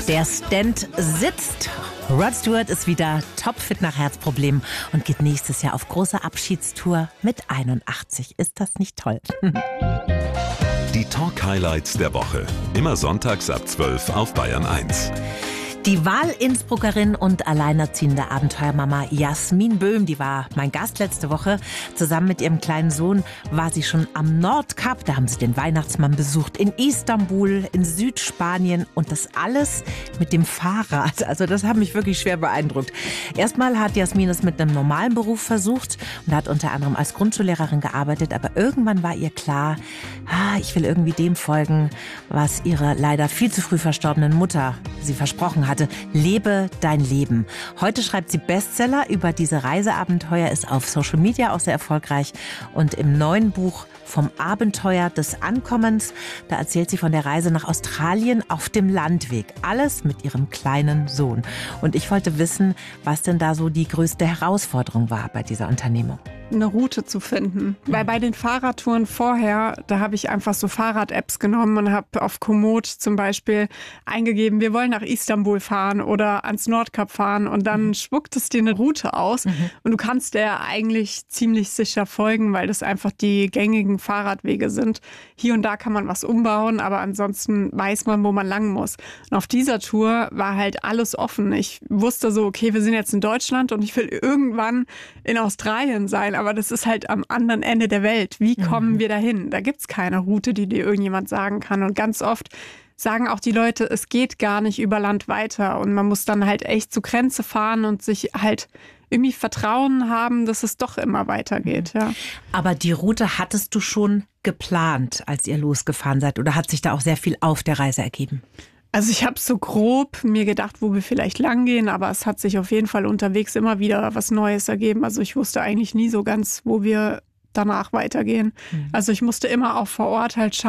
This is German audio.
Der Stand sitzt. Rod Stewart ist wieder topfit nach Herzproblemen und geht nächstes Jahr auf große Abschiedstour mit 81. Ist das nicht toll? Die Talk-Highlights der Woche. Immer sonntags ab 12 auf Bayern 1. Die Wahl-Innsbruckerin und alleinerziehende Abenteuermama Jasmin Böhm, die war mein Gast letzte Woche. Zusammen mit ihrem kleinen Sohn war sie schon am Nordkap. Da haben sie den Weihnachtsmann besucht. In Istanbul, in Südspanien und das alles mit dem Fahrrad. Also das hat mich wirklich schwer beeindruckt. Erstmal hat Jasmin es mit einem normalen Beruf versucht und hat unter anderem als Grundschullehrerin gearbeitet. Aber irgendwann war ihr klar, ich will irgendwie dem folgen, was ihre leider viel zu früh verstorbenen Mutter sie versprochen hatte. Lebe dein Leben. Heute schreibt sie Bestseller über diese Reiseabenteuer, ist auf Social Media auch sehr erfolgreich. Und im neuen Buch Vom Abenteuer des Ankommens, da erzählt sie von der Reise nach Australien auf dem Landweg. Alles mit ihrem kleinen Sohn. Und ich wollte wissen, was denn da so die größte Herausforderung war bei dieser Unternehmung. Eine Route zu finden. Weil bei den Fahrradtouren vorher, da habe ich einfach so Fahrrad-Apps genommen und habe auf Komoot zum Beispiel eingegeben, wir wollen nach Istanbul fahren oder ans Nordkap fahren und dann spuckt es dir eine Route aus und du kannst der eigentlich ziemlich sicher folgen, weil das einfach die gängigen Fahrradwege sind. Hier und da kann man was umbauen, aber ansonsten weiß man, wo man lang muss. Und auf dieser Tour war halt alles offen. Ich wusste so, okay, wir sind jetzt in Deutschland und ich will irgendwann in Australien sein, aber das ist halt am anderen Ende der Welt. Wie kommen wir dahin? Da gibt's keine Route, die dir irgendjemand sagen kann. Und ganz oft sagen auch die Leute, es geht gar nicht über Land weiter. Und man muss dann halt echt zur Grenze fahren und sich halt irgendwie Vertrauen haben, dass es doch immer weitergeht. Ja. Aber die Route hattest du schon geplant, als ihr losgefahren seid? Oder hat sich da auch sehr viel auf der Reise ergeben? Also ich habe so grob mir gedacht, wo wir vielleicht lang gehen, aber es hat sich auf jeden Fall unterwegs immer wieder was Neues ergeben. Also ich wusste eigentlich nie so ganz, wo wir danach weitergehen. Also ich musste immer auch vor Ort halt schauen,